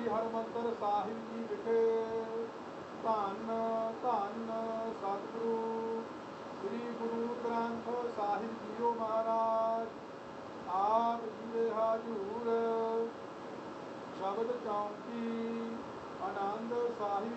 ਹਰਿਮੰਦਰ ਸਾਹਿਬ ਜੀ ਵਿਖੇ ਧੰਨ ਧੰਨ ਸਤਿਗੁਰੂ ਸ੍ਰੀ ਗੁਰੂ ਗ੍ਰੰਥ ਸਾਹਿਬ ਜੀਓ ਮਹਾਰਾਜ ਆਪ ਜੀ ਦੇ ਹਾਜ਼ੂਰ ਸ਼ਬਦ ਚੌਂਕੀ ਆਨੰਦ ਸਾਹਿਬ